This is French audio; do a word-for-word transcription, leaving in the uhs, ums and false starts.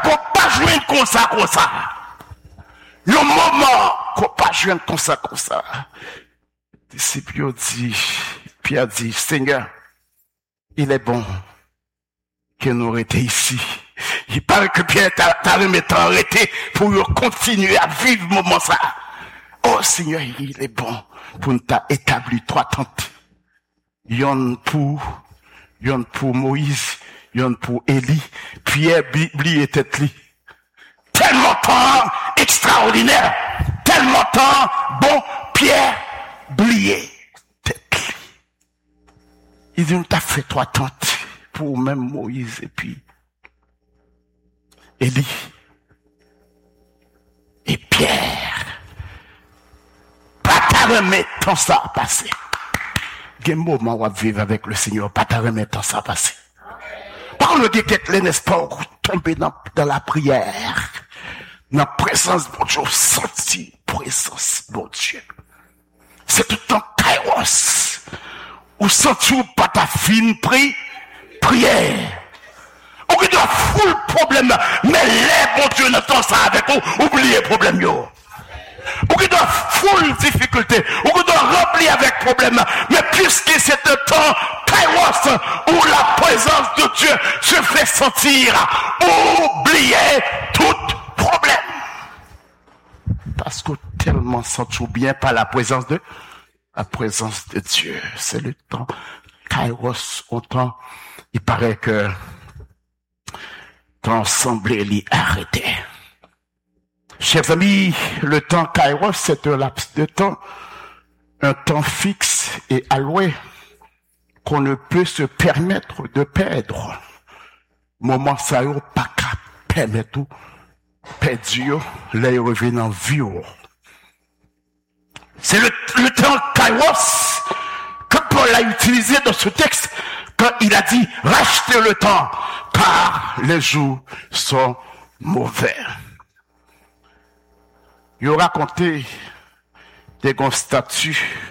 qu'on pas joindre comme ça, comme ça. Le moment qu'on pas joindre comme ça, comme ça. Les disciples ont dit, Pierre dit, Seigneur, il est bon que nous arrêtions ici. Il paraît que Pierre t'a, t'a remis arrêté pour continuer à vivre le moment ça. Oh Seigneur, il est bon pour nous établir trois tentes. Yon pour, yon pour Moïse, yon pour Élie, Pierre oublié tête li. Tellement temps extraordinaire, tellement temps bon, Pierre oublié tête li. Il dit, on t'a fait trois tentes pour même Moïse et puis Élie et Pierre. Pas ta remettre tant ça à passer. Il y a un moment où on va vivre avec le Seigneur, pas ta remettre tant ça à passer. Parle de quelque n'est-ce pas, tomber dans, dans la prière, dans la présence de mon Dieu, sentir présence de mon Dieu. C'est tout le temps kairos. Ou sentir pas ta fine pri, prière. Ou qui doit foutre le problème, mais les bon Dieu n'entend ça avec vous, oubliez le problème, yo. Ou qui doit foutre difficulté, ou qui doit remplir avec problème, mais puisque c'est un temps kairos où la présence de Dieu se fait sentir, oubliez tout problème. Parce que tellement sentir bien par la présence de la présence de Dieu. C'est le temps kairos, autant il paraît que temps semblait l'y arrêter. Chers amis, le temps kairos, c'est un laps de temps, un temps fixe et alloué qu'on ne peut se permettre de perdre. Moment ça y pas qu'à permettre tout, perdre, les revenir en vie. C'est le, le temps kairos que Paul a utilisé dans ce texte quand il a dit rachetez le temps car les jours sont mauvais. Il a raconté des grands statues